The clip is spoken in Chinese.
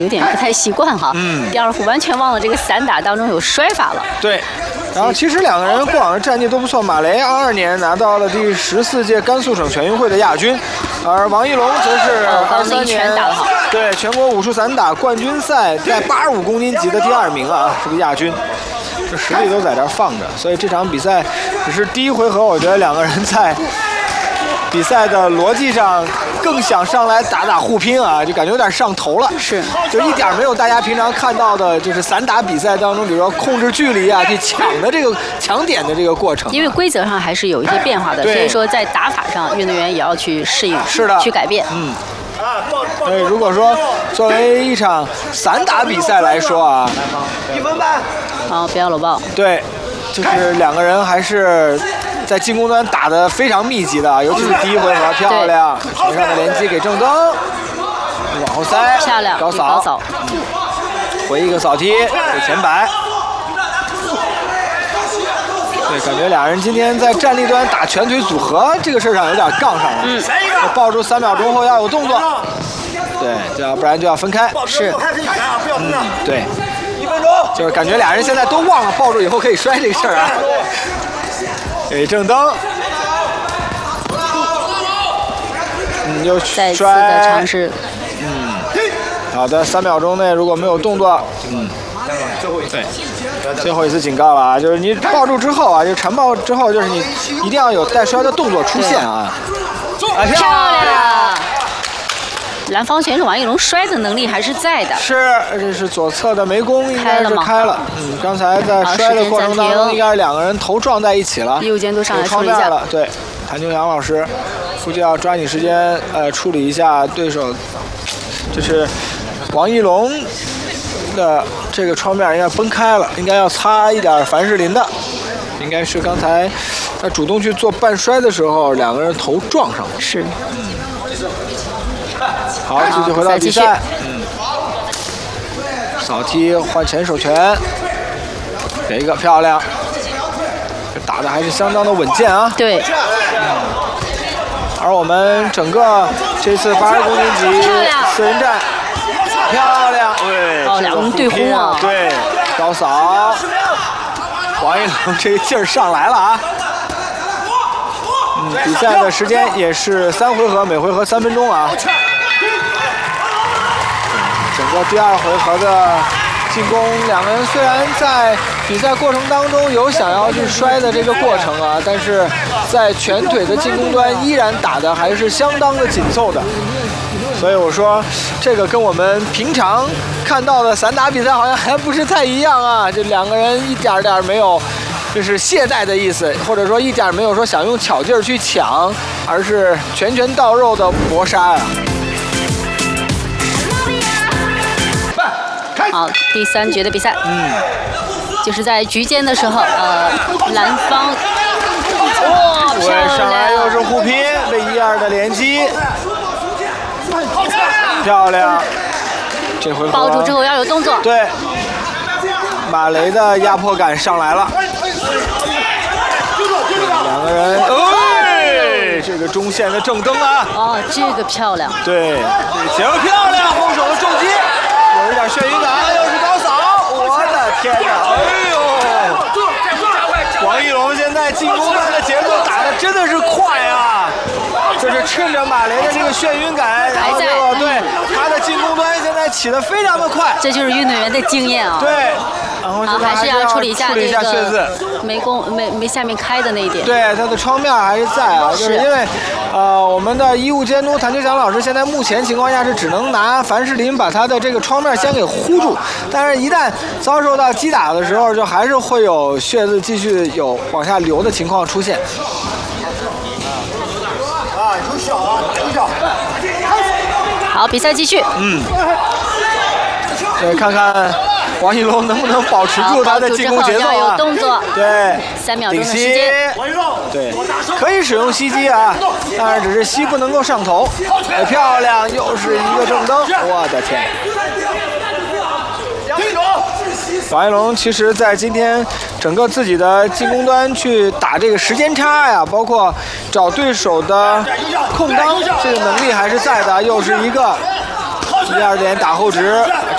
有点不太习惯哈。第二回完全忘了这个散打当中有摔法了。 对。然后其实两个人过往的战绩都不错，马雷22年拿到了第14届甘肃省全运会的亚军，而王一龙则是23年对全国武术散打冠军赛在85公斤级的第2名啊，是个亚军，这实力都在这儿放着，所以这场比赛只是第一回合，我觉得两个人在比赛的逻辑上更想上来打互拼啊，就感觉有点上头了。 是， 就一点没有大家平常看到的，就是散打比赛当中，比如说控制距离啊，去抢的这个抢点的这个过程。 因为规则上还是有一些变化的，所以说在打法上，运动员也要去适应， 是的， 去改变。 所以如果说作为一场散打比赛来说啊，1分半。 好，不要搂抱。 对，就是两个人还是在进攻端打得非常密集的，尤其是第一回合，漂亮，前上的连击给郑登，往后塞， 漂亮， 高扫，回一个扫踢给前摆。对，感觉俩人今天在站立端打拳腿组合这个事儿上有点杠上了。抱住3秒钟后要有动作。对，要不然就要分开。 是。 对。就是感觉俩人现在都忘了抱住以后可以摔这个事儿啊。给郑登。又再次的尝试。 好的，3秒钟内如果没有动作，对。最后一次警告了啊，就是你抱住之后啊，就缠抱之后，就是你一定要有带摔的动作出现啊。 漂亮！蓝方选手王一龙摔的能力还是在的。 是，这是左侧的楣弓应该是开了。刚才在摔的过程当中，应该是两个人头撞在一起了。 右肩都上来处理一下了。对，谭秋阳老师估计要抓紧时间处理一下对手，就是王一龙的这个窗面应该崩开了，应该要擦一点凡士林的，应该是刚才他主动去做半摔的时候，两个人头撞上了。 是。 好，继续回到比赛。扫踢换前手拳，给一个漂亮，打的还是相当的稳健啊。 对。 而我们整个这次80公斤级4人战。漂亮，对， 两个人对轰啊！ 对，高扫，王一龙这个劲儿上来了啊！比赛的时间也是3回合，每回合3分钟啊。整个第2回合的进攻，两个人虽然在比赛过程当中有想要去摔的这个过程啊，但是在拳腿的进攻端依然打的还是相当的紧凑的。所以我说，这个跟我们平常看到的散打比赛好像还不是太一样啊！这两个人一点点没有，就是懈怠的意思，或者说一点没有说想用巧劲儿去抢，而是拳拳到肉的搏杀呀。 好，第3局的比赛，就是在局间的时候，蓝方，哇，漂亮！ 上来又是互拼，被1-2的连击。漂亮，这回合抱住之后要有动作。 对，马雷的压迫感上来了。两个人，这个中线的正蹬啊！ 这个漂亮。 对，这个漂亮，后手的重击，有一点眩晕感，又是高扫，我的天哪！王一龙现在进攻端的节奏打得真的是快啊！就是趁着马雷的这个眩晕感，然后对他的进攻端现在起得非常的快， 这就是运动员的经验啊。 对，然后还是要处理一下这个血渍， 没下面开的那一点。 对，他的窗面还是在啊，就是因为我们的医务监督谭秋祥老师现在目前情况下是只能拿凡士林把他的这个窗面先给糊住，但是一旦遭受到击打的时候，就还是会有血渍继续有往下流的情况出现。 好，比赛继续。 对，看看王一龙能不能保持住他的进攻节奏啊！ 有动作。 对 ，3秒钟的时间。 对，可以使用吸击啊，但是只是吸不能够上头。漂亮，又是一个正蹬，我的天！王一龙其实在今天整个自己的进攻端去打这个时间差呀，包括找对手的空当，这个能力还是在的。又是一个1-2点打后直，